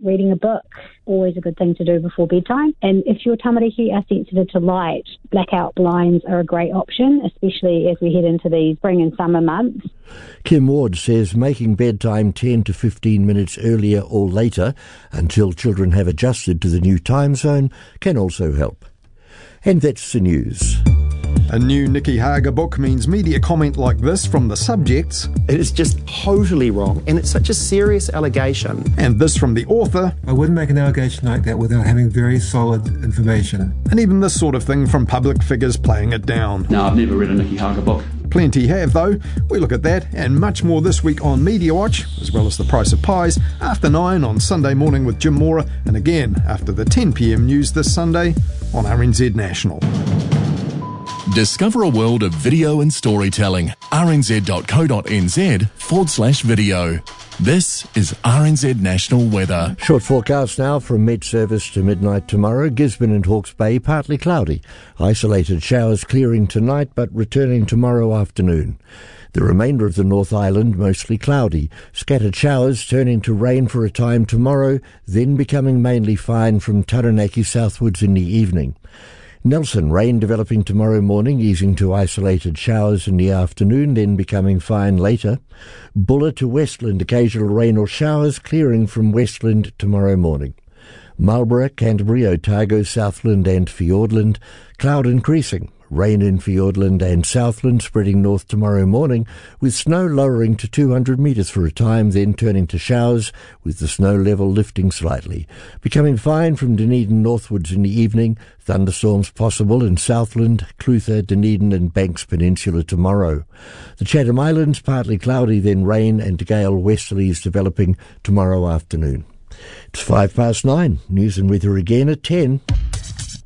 reading a book, always a good thing to do before bedtime. And if your tamariki are sensitive to light, blackout blinds are a great option, especially as we head into these spring and summer months. Kim Ward says making bedtime 10 to 15 minutes earlier or later until children have adjusted to the new time zone can also help. And that's the news. A new Nikki Hager book means media comment like this from the subjects. It is just totally wrong, and it's such a serious allegation. And this from the author. I wouldn't make an allegation like that without having very solid information. And even this sort of thing from public figures playing it down. No, I've never read a Nikki Hager book. Plenty have, though. We look at that and much more this week on Media Watch, as well as the price of pies, after 9 on Sunday morning with Jim Mora, and again after the 10 p.m. news this Sunday on RNZ National. Discover a world of video and storytelling. rnz.co.nz/video. This is RNZ National Weather. Short forecast now from mid-service to midnight tomorrow. Gisborne and Hawke's Bay partly cloudy. Isolated showers clearing tonight but returning tomorrow afternoon. The remainder of the North Island mostly cloudy. Scattered showers turning to rain for a time tomorrow, then becoming mainly fine from Taranaki southwards in the evening. Nelson, rain developing tomorrow morning, easing to isolated showers in the afternoon, then becoming fine later. Buller to Westland, occasional rain or showers, clearing from Westland tomorrow morning. Marlborough, Canterbury, Otago, Southland and Fiordland, cloud increasing. Rain in Fiordland and Southland spreading north tomorrow morning, with snow lowering to 200 metres for a time, then turning to showers, with the snow level lifting slightly. Becoming fine from Dunedin northwards in the evening, thunderstorms possible in Southland, Clutha, Dunedin and Banks Peninsula tomorrow. The Chatham Islands partly cloudy, then rain and gale westerlies developing tomorrow afternoon. It's 9:05. News and weather again at 10.